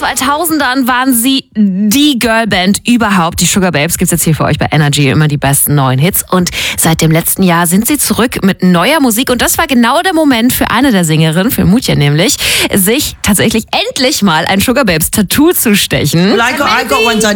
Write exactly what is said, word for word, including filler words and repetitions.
zweitausendern waren sie die Girlband überhaupt. Die Sugar Babes gibt's jetzt hier für euch bei Energy, immer die besten neuen Hits. Und seit dem letzten Jahr sind sie zurück mit neuer Musik. Und das war genau der Moment für eine der Sängerinnen, für Mutja nämlich, sich tatsächlich endlich mal ein Sugar Babes Tattoo zu stechen. Well, I got, I got one done